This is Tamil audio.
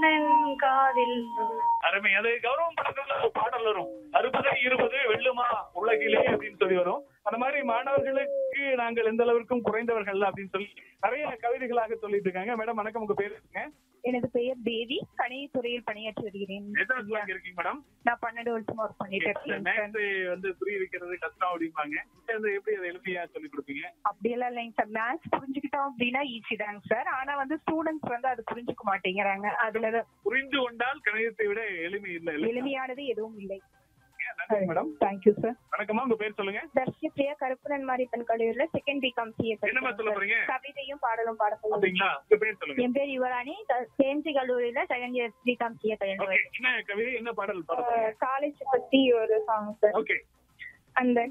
கண்ணன் காதில். அருமை. அது கௌரவம் படத்துல ஒரு பாடல் வரும், 60 20 வெல்லுமா உலகிலே அப்படின்னு சொல்லி வரும். அந்த மாதிரி மாணவர்களுக்கு நாங்கள் எந்த அளவிற்கும் குறைந்தவர்கள் அப்படின்னு சொல்லி நிறைய கவிதைகளாக சொல்லிட்டு இருக்காங்க. மேடம் வணக்கம், உங்க பேர் இருக்குங்க? எனது பெயர் தேவி, கணினித்துறையில் பணியாற்றி வருகிறேன். இருக்கீங்க மேடம்? நான் 12 வருஷமா ஒர்க் பண்ணிட்டு இருக்கேன். வந்து புரிய வைக்கிறது கஷ்டம் அப்படிம்பாங்க, எப்படி அதை எளிமையா சொல்லி கொடுப்பீங்க? அப்படியெல்லாம் இல்லைங்க சார். மேத்ஸ் புரிஞ்சுக்கிட்டோம் அப்படின்னா ஈஸி தாங்க சார். ஆனா ஸ்டூடெண்ட்ஸ் அது புரிஞ்சுக்க மாட்டேங்கிறாங்க. அதுல புரிந்து கொண்டால் கணிதத்தை விட எளிமை இல்லை. எளிமையானது எதுவும் இல்லை. Madam thank you sir. வணக்கமா, உங்க பேர் சொல்லுங்க? தர்ஷி பிரியா, கருப்புடன் மாரிப்பன் கல்லூரியில செகண்ட் பிகாம் சிஏ. என்னமா சொல்ல போறீங்க? கவிதையும் பாடலும் பாட சொல்லுங்க. அப்படிங்களா? உங்க பேர் சொல்லுங்க? என் பேர் யுவராணி, கேஎம்சி கல்லூரியில செகண்ட் இயர் பிகாம் சிஏ. என்ன கவிதை, என்ன பாடல்? காலேஜ் பத்தி ஒரு சாங் சார். ஓகே. அந்த